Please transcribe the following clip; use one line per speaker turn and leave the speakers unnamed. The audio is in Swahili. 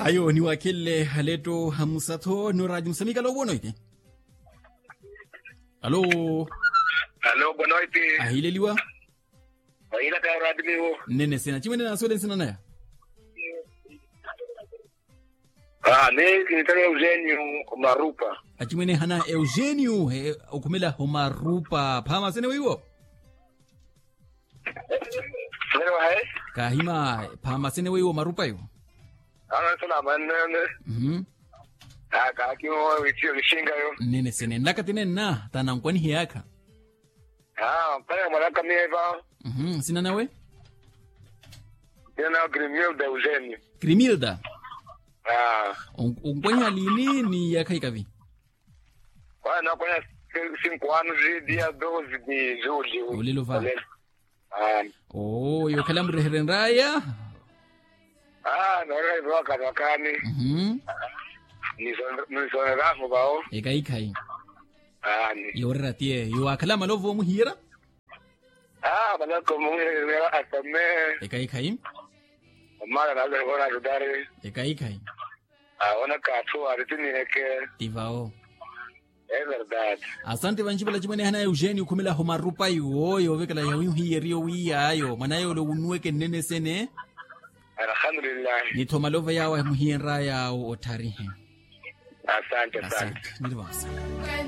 Ayo ni wakile haleto hamusato nuraji msamika lo bono ite. Alo.
Alo bono ite.
Ahile liwa.
Ahile ka radmiwo.
Nene sena chimene na sole sena na ya.
Ne kinitaka Eugenio Marupa.
Achimene hana Eugenio okumela Homarupa phama sene wiwo.
Lero hai?
Kahima phama sene wiwo Marupa yo.
Ana sana manene. Ka kiwo wichio lishinga yo.
Nene sene nakatine na tanankwani hiyaka.
Paya malaka mieva.
Sina nawe?
Yana Grimilda Eugenio.
Grimilda. Unkwanya lini ni ya kai kavi?
Na kwanya 5 anos dia 12 de julho.
Ulilo va. Yo kalamu reherenraya?
Na ora wakani. Ni so rafu bao.
Ekai kai.
Ni.
Yo ratie, yo akalama lovo muhira?
Bala como era atame.
Ekai kai.
Mara na leo na dare.
Ekai kai.
Ona kafu aritini yake.
Tivao.
É verdade.
Asante vanchibala chimene hana Eugenio kumela Homarupa yo vekala ya hiyerio wiya ayo manayo lo unweke nene sene.
Alhamdulillah.
Ni tomalova yawa muhienra ya otarihe.
Asante.
Nilivasa.